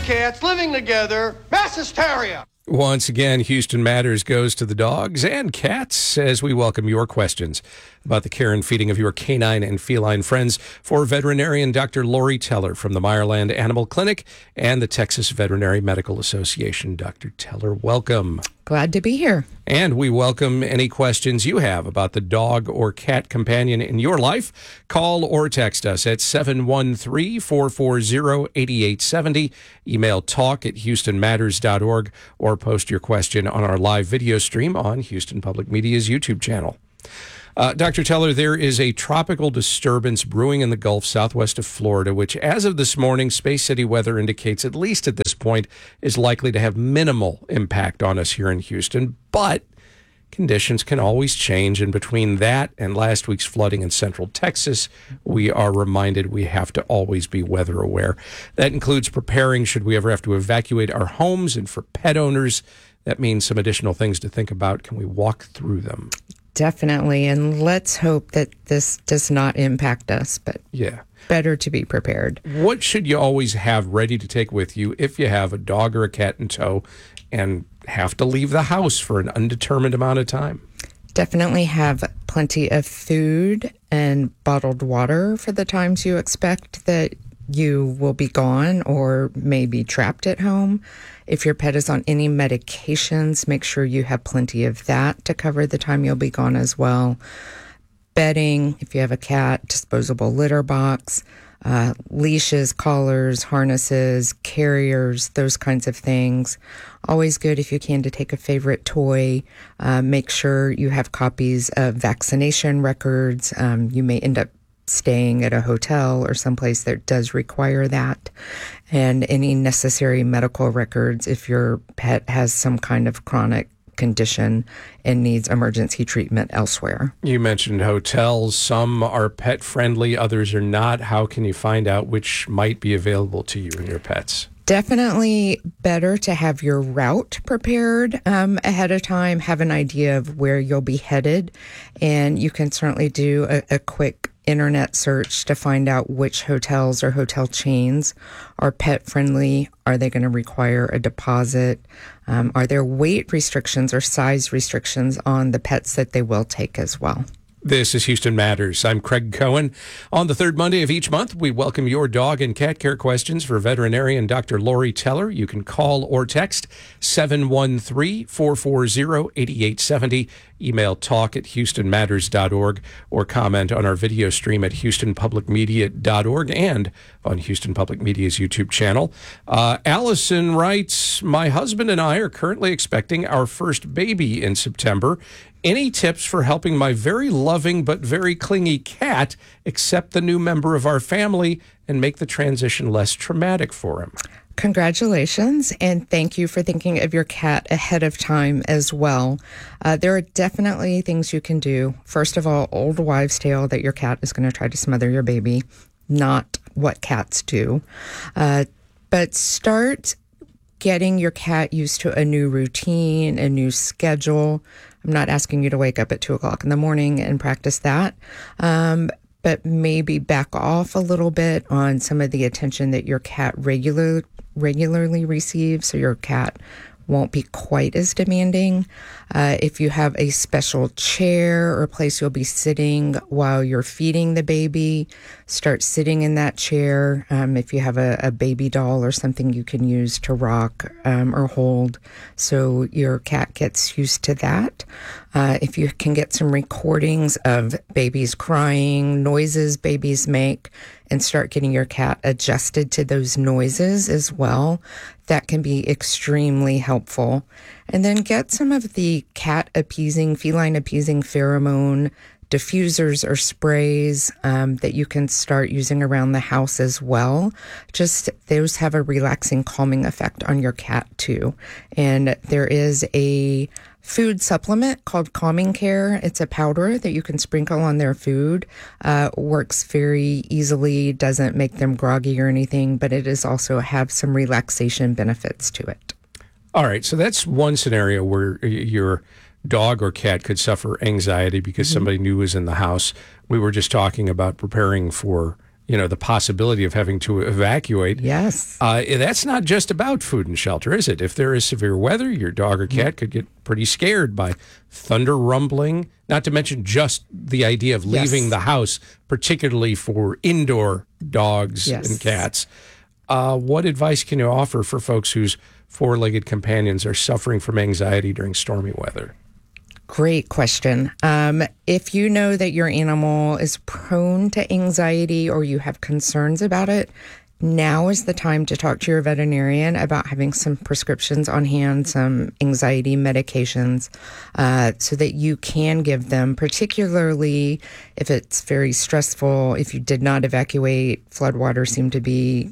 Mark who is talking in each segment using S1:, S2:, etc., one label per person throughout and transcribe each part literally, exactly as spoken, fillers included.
S1: cats living together, mass hysteria.
S2: Once again, Houston Matters goes to the dogs and cats as we welcome your questions about the care and feeding of your canine and feline friends for veterinarian Doctor Lori Teller from the Meyerland Animal Clinic and the Texas Veterinary Medical Association. Doctor Teller, welcome.
S3: Glad to be here.
S2: And we welcome any questions you have about the dog or cat companion in your life. Call or text us at seven one three, four four zero, eight eight seven zero. Email talk at houston matters dot org or post your question on our live video stream on Houston Public Media's YouTube channel. Uh, Doctor Teller, there is a tropical disturbance brewing in the Gulf southwest of Florida, which as of this morning, Space City weather indicates, at least at this point, is likely to have minimal impact on us here in Houston. But conditions can always change. And between that and last week's flooding in central Texas, we are reminded we have to always be weather aware. That includes preparing should we ever have to evacuate our homes. And for pet owners, that means some additional things to think about. Can we walk through them?
S3: Definitely, and let's hope that this does not impact us, but
S2: yeah,
S3: better to be prepared.
S2: What should you always have ready to take with you if you have a dog or a cat in tow and have to leave the house for an undetermined amount of time?
S3: Definitely have plenty of food and bottled water for the times you expect that you will be gone or may be trapped at home. If your pet is on any medications, make sure you have plenty of that to cover the time you'll be gone as well. Bedding, if you have a cat, disposable litter box, uh, leashes, collars, harnesses, carriers, those kinds of things. Always good if you can to take a favorite toy. Uh, make sure you have copies of vaccination records. Um, you may end up staying at a hotel or someplace that does require that, and any necessary medical records if your pet has some kind of chronic condition and needs emergency treatment elsewhere.
S2: You mentioned hotels. Some are pet friendly, others are not. How can you find out which might be available to you and your pets?
S3: Definitely better to have your route prepared um, ahead of time, have an idea of where you'll be headed, and you can certainly do a, a quick internet search to find out which hotels or hotel chains are pet friendly. Are they going to require a deposit? Um, are there weight restrictions or size restrictions on the pets that they will take as well?
S2: This is Houston Matters. I'm Craig Cohen. On the third Monday of each month, we welcome your dog and cat care questions for veterinarian Doctor Lori Teller. You can call or text seven one three, four four zero, eight eight seven zero. Email talk at houston matters dot org or comment on our video stream at houston public media dot org and on Houston Public Media's YouTube channel. Uh, Allison writes, my husband and I are currently expecting our first baby in September. Any tips for helping my very loving but very clingy cat accept the new member of our family and make the transition less traumatic for him?
S3: Congratulations, and thank you for thinking of your cat ahead of time as well. Uh, there are definitely things you can do. First of all, old wives' tale that your cat is going to try to smother your baby, not what cats do. Uh, but start getting your cat used to a new routine, a new schedule. I'm not asking you to wake up at two o'clock in the morning and practice that. Um, but maybe back off a little bit on some of the attention that your cat regular, regularly receives, so your cat won't be quite as demanding. Uh, if you have a special chair or place you'll be sitting while you're feeding the baby, start sitting in that chair. Um, if you have a, a baby doll or something you can use to rock um, or hold, so your cat gets used to that. Uh, if you can get some recordings of babies crying, noises babies make, and start getting your cat adjusted to those noises as well, that can be extremely helpful. And then get some of the cat appeasing, feline appeasing pheromone diffusers or sprays um, that you can start using around the house as well. Just those have a relaxing, calming effect on your cat too. And there is a food supplement called Calming Care. It's a powder that you can sprinkle on their food. Uh, works very easily, doesn't make them groggy or anything, but it is also have some relaxation benefits to it.
S2: All right, so that's one scenario where your dog or cat could suffer anxiety because mm-hmm. somebody new is in the house. We were just talking about preparing for you know, the possibility of having to evacuate.
S3: Yes.
S2: Uh, that's not just about food and shelter, is it? If there is severe weather, your dog or cat could get pretty scared by thunder rumbling, not to mention just the idea of leaving
S3: Yes.
S2: the house, particularly for indoor dogs
S3: Yes.
S2: and cats. Uh, what advice can you offer for folks whose four-legged companions are suffering from anxiety during stormy weather?
S3: Great question. Um, if you know that your animal is prone to anxiety or you have concerns about it, now is the time to talk to your veterinarian about having some prescriptions on hand, some anxiety medications, uh, so that you can give them, particularly if it's very stressful, if you did not evacuate, floodwaters seem to be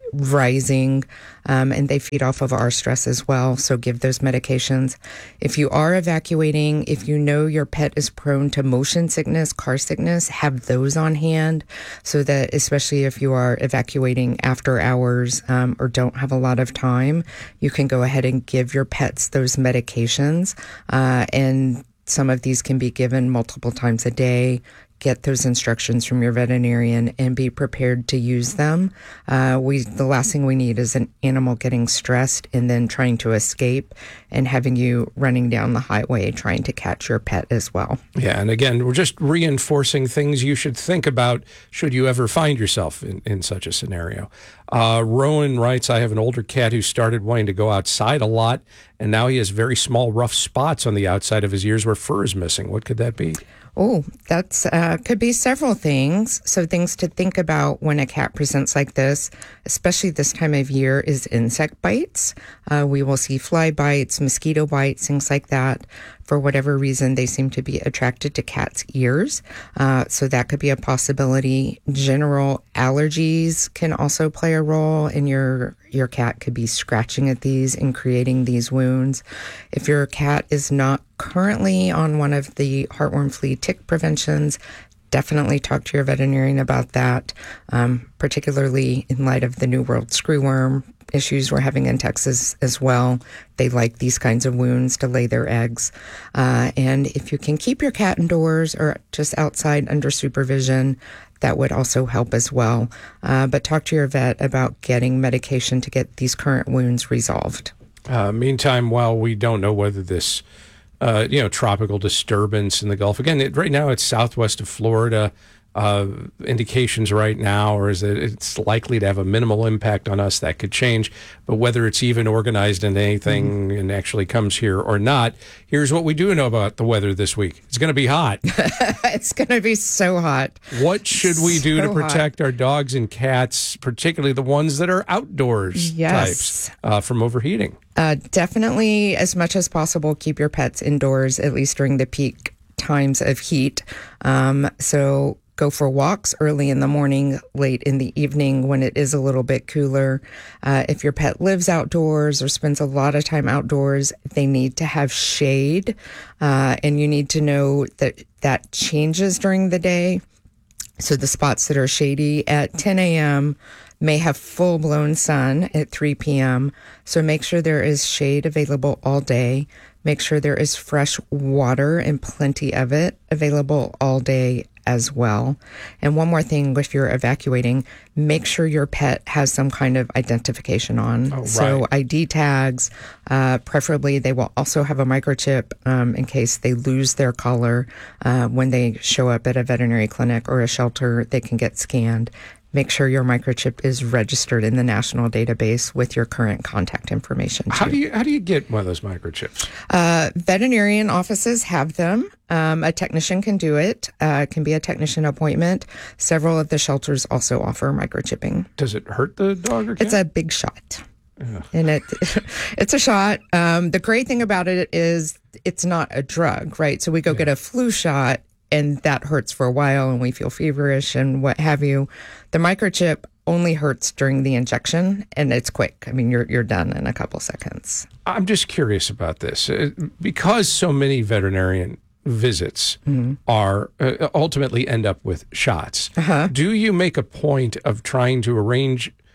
S3: rising, um, and they feed off of our stress as well. So give those medications. If you are evacuating, if you know your pet is prone to motion sickness, car sickness, have those on hand so that, especially if you are evacuating after hours um, or don't have a lot of time, you can go ahead and give your pets those medications. Uh, and some of these can be given multiple times a day. Get those instructions from your veterinarian and be prepared to use them. Uh, we the last thing we need is an animal getting stressed and then trying to escape and having you running down the highway trying to catch your pet as well.
S2: Yeah, and again, we're just reinforcing things you should think about should you ever find yourself in, in such a scenario. Uh, Rowan writes, I have an older cat who started wanting to go outside a lot, and now he has very small, rough spots on the outside of his ears where fur is missing. What could that be?
S3: Oh, that's uh, could be several things. So things to think about when a cat presents like this, especially this time of year, is insect bites. Uh, we will see fly bites, mosquito bites, things like that. For whatever reason, they seem to be attracted to cats' ears. Uh, so that could be a possibility. General allergies can also play a role, and your your cat could be scratching at these and creating these wounds. If your cat is not currently on one of the heartworm flea tick preventions, definitely talk to your veterinarian about that, um, particularly in light of the New World screwworm issues we're having in Texas as well. They like these kinds of wounds to lay their eggs. Uh, and if you can keep your cat indoors or just outside under supervision, that would also help as well. Uh, but talk to your vet about getting medication to get these current wounds resolved.
S2: Uh, meantime, while we don't know whether this Uh, you know, tropical disturbance in the Gulf. Again, it, right now it's southwest of Florida. Uh, indications right now are that it's likely to have a minimal impact on us. That could change. But whether it's even organized into anything mm-hmm. and actually comes here or not, here's what we do know about the weather this week. It's going to be hot.
S3: It's going to be so hot.
S2: What should we do
S3: so
S2: to protect
S3: hot.
S2: our dogs and cats, particularly the ones that are outdoors
S3: Yes.
S2: types, uh, from overheating?
S3: Uh, definitely, as much as possible, keep your pets indoors, at least during the peak times of heat. Um, so go for walks early in the morning, late in the evening when it is a little bit cooler. Uh, if your pet lives outdoors or spends a lot of time outdoors, they need to have shade. Uh, and you need to know that that changes during the day. So the spots that are shady at ten a.m. may have full-blown sun at three p.m., so make sure there is shade available all day. Make sure there is fresh water and plenty of it available all day as well. And one more thing, if you're evacuating, make sure your pet has some kind of identification on.
S2: Oh, right.
S3: So I D tags, uh, preferably they will also have a microchip um, in case they lose their collar. Uh, when they show up at a veterinary clinic or a shelter, they can get scanned. Make sure your microchip is registered in the national database with your current contact information.
S2: How
S3: too.
S2: do you how do you get one of those microchips?
S3: Uh, veterinarian offices have them. Um, a technician can do it. Uh, it can be a technician appointment. Several of the shelters also offer microchipping.
S2: Does it hurt the dog or cat?
S3: It's a big shot. Ugh. And it it's a shot. Um, the great thing about it is it's not a drug, right? So we go yeah. get a flu shot, and that hurts for a while, and we feel feverish and what have you. The microchip only hurts during the injection, and it's quick. I mean, you're you're done in a couple seconds.
S2: I'm just curious about this. Uh, because so many veterinarian visits mm-hmm. are uh, ultimately end up with shots. Uh-huh. Do you make a point of trying to arrange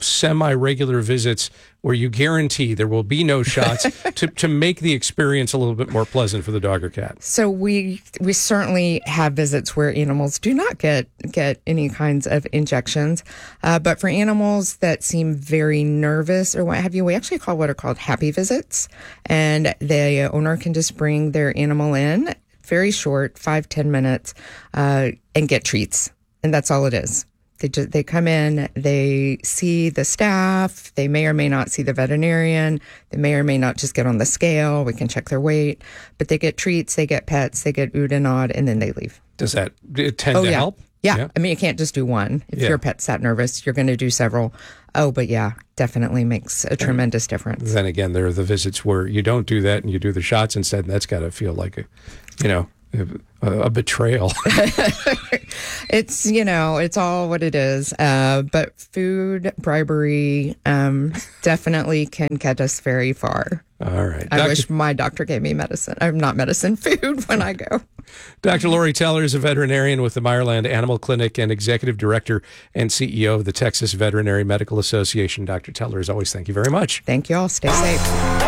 S2: semi-regular visits where you guarantee there will be no shots to, to make the experience a little bit more pleasant for the dog or cat?
S3: So we we certainly have visits where animals do not get get any kinds of injections, uh, but for animals that seem very nervous or what have you, we actually call what are called happy visits, and the owner can just bring their animal in, very short, five ten minutes, uh, and get treats, and that's all it is. They just, they come in, they see the staff, they may or may not see the veterinarian, they may or may not just get on the scale, we can check their weight, but they get treats, they get pets, they get oohed and awed, and then they leave.
S2: Does that tend
S3: oh,
S2: to
S3: yeah.
S2: help?
S3: Yeah.
S2: Yeah.
S3: I mean, you can't just do one. If
S2: Yeah.
S3: your pet's that nervous, you're going to do several. Oh, but yeah, definitely makes a tremendous difference.
S2: Then again, there are the visits where you don't do that and you do the shots instead, and that's got to feel like a, you know, a, a betrayal.
S3: It's, you know, it's all what it is. Uh, but food, bribery, um, definitely can get us very far.
S2: All right.
S3: I
S2: Doctor
S3: wish my doctor gave me medicine. I'm not medicine, food when I go.
S2: Doctor Lori Teller is a veterinarian with the Meyerland Animal Clinic and executive director and C E O of the Texas Veterinary Medical Association. Doctor Teller, as always, thank you very much.
S3: Thank you all. Stay safe.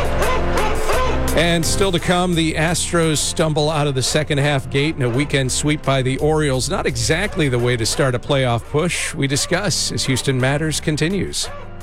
S2: And still to come, the Astros stumble out of the second half gate in a weekend sweep by the Orioles. Not exactly the way to start a playoff push. We discuss as Houston Matters continues.